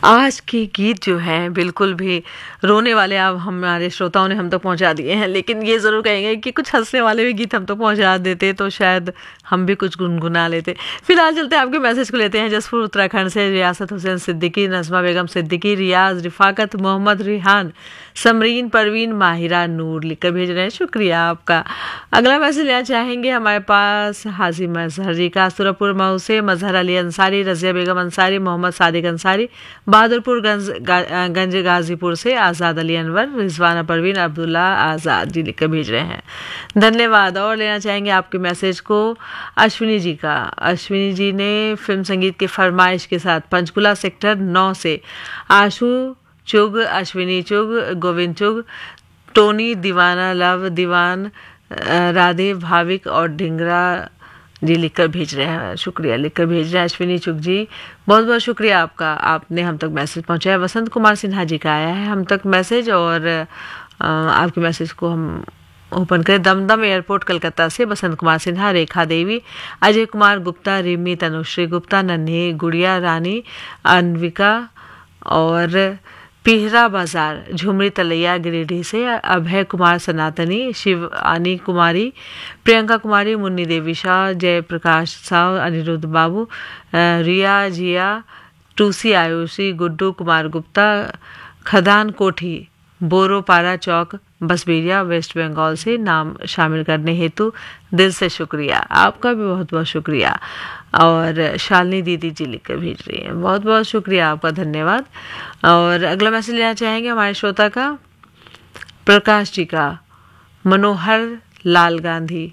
आज के गीत जो हैं बिल्कुल भी रोने वाले अब हमारे श्रोताओं ने हम तक पहुंचा दिए हैं, लेकिन ये ज़रूर कहेंगे कि कुछ हंसने वाले भी गीत हम तक पहुंचा देते तो शायद हम भी कुछ गुनगुना लेते। फिलहाल चलते हैं आपके मैसेज को लेते हैं। जसपुर उत्तराखंड से रियासत हुसैन सिद्दीकी, नज़मा बेगम सिद्दीकी, रियाज, रिफाकत, मोहम्मद रिहान, समरीन, परवीन, माहिरा, नूर लिखकर भेज रहे हैं। शुक्रिया आपका। अगला मैसेज लेना चाहेंगे हमारे पास हाजी मजहर जी का, सुरपुर मऊ से मजहर अली अंसारी, रजिया बेगम अंसारी, मोहम्मद सादिक अंसारी, बहादुरपुर गंज गाजीपुर से आज़ाद अली अनवर, रिजवाना परवीन, अब्दुल्ला आज़ाद जी लिखकर भेज रहे हैं। धन्यवाद। और लेना चाहेंगे आपके मैसेज को अश्विनी जी का। अश्विनी जी ने फिल्म संगीत के फरमाइश के साथ पंचकुला सेक्टर 9 से आशु चुग, अश्विनी चुग, गोविंद चुग, टोनी, दीवाना लव, दीवान, राधे, भाविक और ढिंगरा जी लिखकर भेज रहे हैं। शुक्रिया लिखकर भेज रहे हैं अश्विनी चुग जी, बहुत बहुत शुक्रिया आपका, आपने हम तक मैसेज पहुंचाया। वसंत कुमार सिन्हा जी का आया है हम तक मैसेज, और आपके मैसेज को हम ओपन करें। दमदम एयरपोर्ट कलकत्ता से बसंत कुमार सिन्हा, रेखा देवी, अजय कुमार गुप्ता, रिमी, तनुश्री गुप्ता, नन्ही गुड़िया, रानी, अनविका और पिहरा बाजार, झुमरी तलैया गिरिडीह से अभय कुमार सनातनी, शिवानी कुमारी, प्रियंका कुमारी, मुन्नी देवी शाह, जयप्रकाश साव, अनिरुद्ध बाबू, रिया जिया, टूसी आयुषी, गुड्डू कुमार गुप्ता, खदान कोठी, बोरोपारा चौक, बसबेरिया, वेस्ट बंगाल से नाम शामिल करने हेतु दिल से शुक्रिया। आपका भी बहुत बहुत शुक्रिया। और शालिनी दीदी जी लिखकर भेज रही हैं, बहुत बहुत शुक्रिया आपका, धन्यवाद। और अगला मैसेज लेना चाहेंगे हमारे श्रोता का प्रकाश जी का, मनोहर लाल गांधी।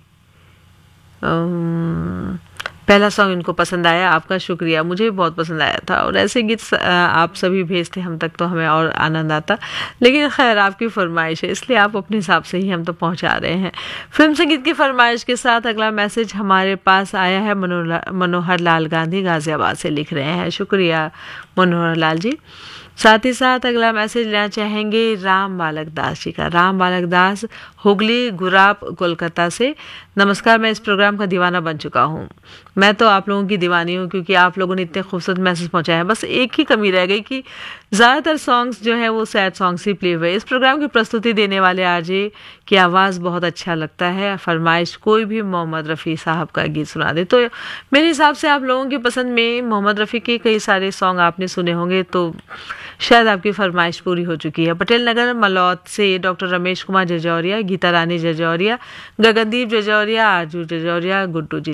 पहला सॉन्ग इनको पसंद आया, आपका शुक्रिया, मुझे भी बहुत पसंद आया था। और ऐसे गीत आप सभी भेजते हम तक तो हमें और आनंद आता, लेकिन खैर आपकी फरमाइश है इसलिए आप अपने हिसाब से ही हम तो पहुंचा रहे हैं। फिल्म संगीत की फरमाइश के साथ अगला मैसेज हमारे पास आया है मनोहर लाल गांधी गाजियाबाद से लिख रहे हैं। शुक्रिया मनोहर लाल जी। साथ ही साथ अगला मैसेज लेना चाहेंगे राम बालक दास जी का। राम बालक दास हुगली गुराप कोलकाता से, नमस्कार, मैं इस प्रोग्राम का दीवाना बन चुका हूँ। मैं तो आप लोगों की दीवानी हूँ क्योंकि आप लोगों ने इतने खूबसूरत मैसेज पहुँचाए हैं। बस एक ही कमी रह गई कि ज़्यादातर सॉन्ग्स जो हैं वो सैड सॉन्ग्स ही प्ले हुए। इस प्रोग्राम की प्रस्तुति देने वाले आरजे की आवाज़ बहुत अच्छा लगता है। फरमाइश कोई भी मोहम्मद रफ़ी साहब का गीत सुना दे। तो मेरे हिसाब से आप लोगों की पसंद में मोहम्मद रफ़ी के कई सारे सॉन्ग आपने सुने होंगे, तो शायद आपकी फरमाइश पूरी हो चुकी है। पटेल नगर मलौत से डॉक्टर रमेश कुमार जजौरिया, गीता रानी जजौरिया, गगनदीप जजौरिया, आरजू जजौरिया, गुड्डू जी